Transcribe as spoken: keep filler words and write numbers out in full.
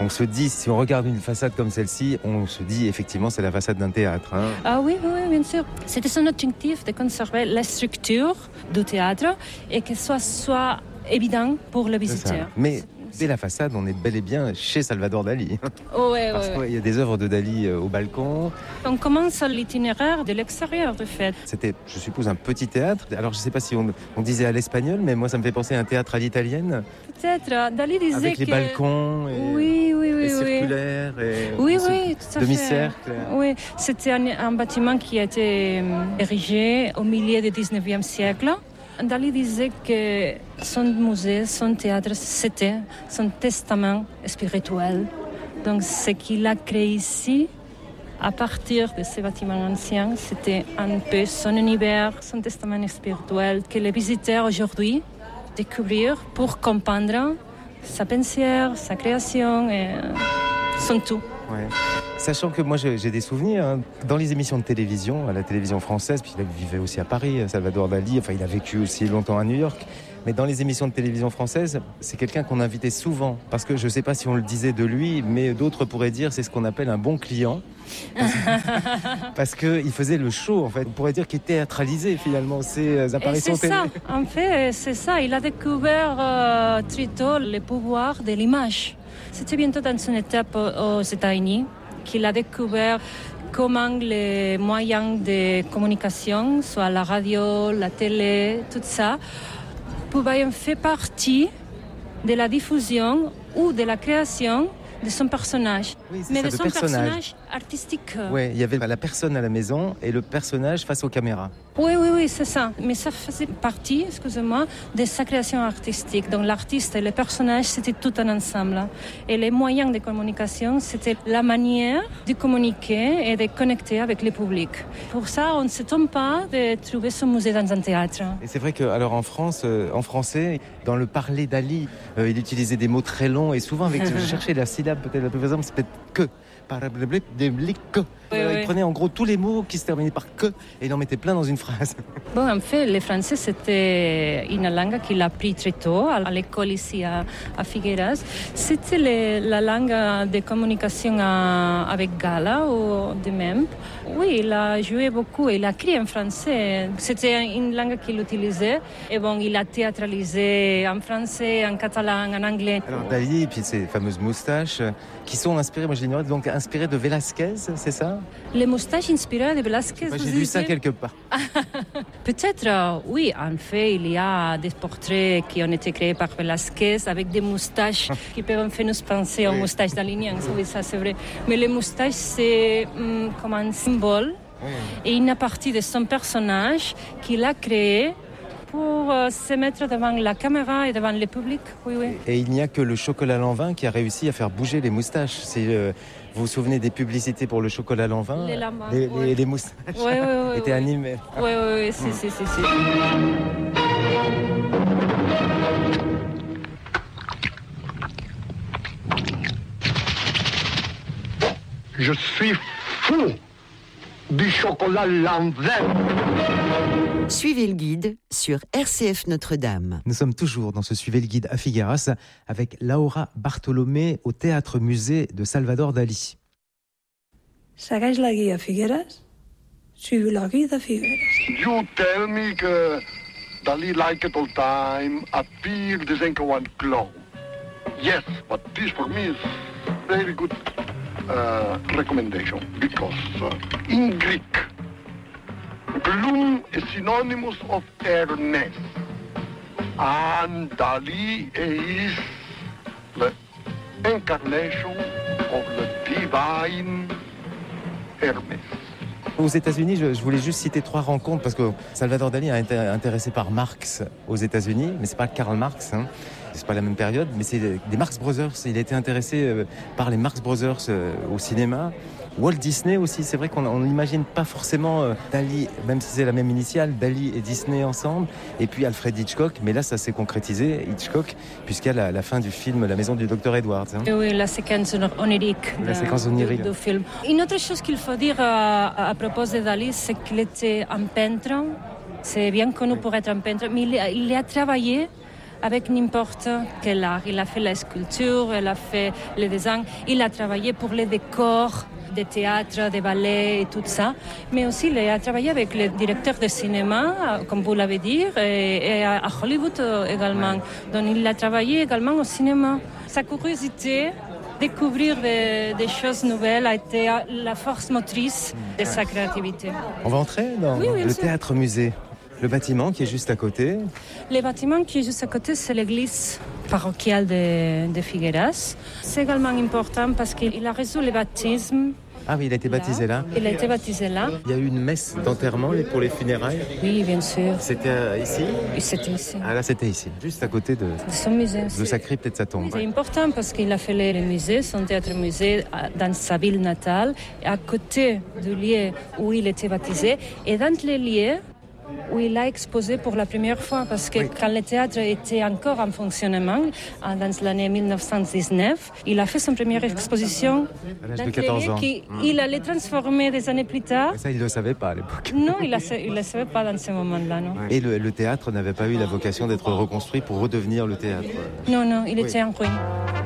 On se dit, si on regarde une façade comme celle-ci, on se dit effectivement c'est la façade d'un théâtre. Hein. Ah oui, oui, oui, bien sûr. C'était son objectif de conserver la structure du théâtre et que ce soit, soit évident pour le visiteur. Mais dès la façade, on est bel et bien chez Salvador Dali. Oh, ouais, Parce ouais, qu'il ouais. y a des œuvres de Dali au balcon. On commence l'itinéraire de l'extérieur, de fait. C'était, je suppose, un petit théâtre. Alors, je ne sais pas si on, on disait à l'espagnol, mais moi, ça me fait penser à un théâtre à l'italienne. Peut-être. Dali disait avec les que... balcons et, oui, oui, oui, et oui. circulaires. Et oui, oui, tout à demi-cercle. fait. Oui, c'était un, un bâtiment qui a été érigé au milieu du dix-neuvième siècle. Dali disait que son musée, son théâtre, c'était son testament spirituel. Donc, ce qu'il a créé ici, à partir de ces bâtiments anciens, c'était un peu son univers, son testament spirituel que les visiteurs aujourd'hui découvrir pour comprendre sa pensée, sa création et son tout. Ouais. Sachant que moi j'ai, j'ai des souvenirs hein, dans les émissions de télévision, à la télévision française, puis il vivait aussi à Paris, Salvador Dali, enfin il a vécu aussi longtemps à New York, mais dans les émissions de télévision françaises, c'est quelqu'un qu'on invitait souvent, parce que je ne sais pas si on le disait de lui, mais d'autres pourraient dire c'est ce qu'on appelle un bon client, parce qu'il faisait le show en fait, on pourrait dire qu'il théâtralisait finalement ses apparitions télé. C'est ça, en fait c'est ça, il a découvert euh, très tôt le pouvoir de l'image. C'était bientôt dans son étape aux États-Unis qu'il a découvert comment les moyens de communication, soit la radio, la télé, tout ça, pouvaient faire partie de la diffusion ou de la création de son personnage. Oui, mais ça, de son personnage. personnage artistique. Oui, il y avait la personne à la maison et le personnage face aux caméras. Oui, oui, oui, c'est ça. Mais ça faisait partie, excusez-moi, de sa création artistique. Donc l'artiste et le personnage, c'était tout un ensemble. Et les moyens de communication, c'était la manière de communiquer et de connecter avec le public. Pour ça, on ne s'étonne pas de trouver ce musée dans un théâtre. Et c'est vrai que, alors en France, euh, en français, dans le parler Dali, euh, il utilisait des mots très longs et souvent avec, je cherchais la syllabe peut-être la plus faisable, c'est peut-être que. Oui, il oui. prenait en gros tous les mots qui se terminaient par que et il en mettait plein dans une phrase. Bon, en fait, le français, c'était une langue qu'il a appris très tôt à l'école ici à, à Figueras. C'était le, la langue de communication à, avec Gala ou de même. Oui, il a joué beaucoup, il a écrit en français. C'était une langue qu'il utilisait. Et bon, il a théâtralisé en français, en catalan, en anglais. Alors Dali, et puis ces fameuses moustaches qui sont inspirées, moi je l'ignorais, donc inspirées de Velázquez, c'est ça? Les moustaches inspirées de Velázquez. Bah, j'ai lu ça quelque part. Peut-être, oui, en fait, il y a des portraits qui ont été créés par Velázquez avec des moustaches qui peuvent faire nous penser aux oui. moustaches d'Alignan. Oui, ça c'est vrai. Mais les moustaches, c'est hum, comme un symbole oui. et une partie de son personnage qu'il a créé pour euh, se mettre devant la caméra et devant le public. Oui, oui. Et il n'y a que le chocolat Lanvin qui a réussi à faire bouger les moustaches. C'est, euh, vous vous souvenez des publicités pour le chocolat Lanvin? Les lambins. Les, oui. les, les moustaches oui, oui, oui, étaient oui. animées. Oui, oui, oui, si, si, si, si. Je suis fou du chocolat Lanvin. Suivez le guide sur R C F Notre-Dame. Nous sommes toujours dans ce Suivez le guide à Figueras avec Laura Bartolomé au Théâtre-Musée de Salvador Dali. Segueix la guia Figueras? Suivez la guia de Figueras. You tell me que Dali liked it all time, appeared as one clown. Yes, but this for me is very good uh, recommendation because uh, in Greek, gloom is synonymous of Hermes, and Dali is the incarnation of the divine Hermes. Aux États-Unis, je, je voulais juste citer trois rencontres parce que Salvador Dali a été intéressé par Marx aux États-Unis, mais c'est pas Karl Marx, hein. C'est pas la même période, mais c'est des Marx Brothers. Il a été intéressé par les Marx Brothers au cinéma. Walt Disney aussi, c'est vrai qu'on n'imagine pas forcément Dali, même si c'est la même initiale, Dali et Disney ensemble, et puis Alfred Hitchcock, mais là ça s'est concrétisé, Hitchcock, puisqu'il y a la, la fin du film La Maison du Docteur Edwards. Hein. Oui, la séquence onirique, la de, séquence onirique. Du, du film. Une autre chose qu'il faut dire à, à propos de Dali, c'est qu'il était un peintre, c'est bien connu pour être un peintre, mais il, il a travaillé avec n'importe quel art. Il a fait la sculpture, il a fait le dessin, il a travaillé pour les décors des théâtres, des ballets et tout ça. Mais aussi, il a travaillé avec les directeurs de cinéma, comme vous l'avez dit, et, et à Hollywood également. Donc, il a travaillé également au cinéma. Sa curiosité, découvrir des, des choses nouvelles, a été la force motrice de sa créativité. On va entrer dans oui, oui, le théâtre-musée. Le bâtiment qui est juste à côté. Le bâtiment qui est juste à côté, c'est l'église parochiale de, de Figueras. C'est également important parce qu'il a reçu le baptême. Ah oui, il a été baptisé là. Il a été baptisé là. Il y a eu une messe d'enterrement pour les funérailles. Oui, bien sûr. C'était euh, ici. Oui, c'était ici. Ah là, c'était ici, juste à côté de, de son musée. De sa crypte et de sa tombe. Oui, c'est important parce qu'il a fait le musée, son théâtre-musée dans sa ville natale, à côté du lieu où il était baptisé, et dans les lieux où il a exposé pour la première fois, parce que oui. Quand le théâtre était encore en fonctionnement, dans l'année dix-neuf cent dix-neuf, il a fait son première exposition à l'âge de quatorze ans. Qui, mmh. Il allait transformer des années plus tard. Mais ça, il ne le savait pas à l'époque. Non, il ne le savait pas dans ce moment-là. Non. Et le, le théâtre n'avait pas eu la vocation d'être reconstruit pour redevenir le théâtre. Non, non, il oui. était en ruine.